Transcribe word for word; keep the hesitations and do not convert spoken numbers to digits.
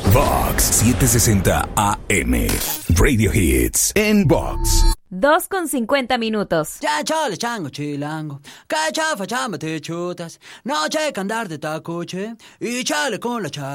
Vox setecientos sesenta A M. Radio Hits en Vox. Dos con cincuenta minutos. Ya chole chango chilango, que chafa chamba te chutas, no checa andar de tacuche y chale con la chale.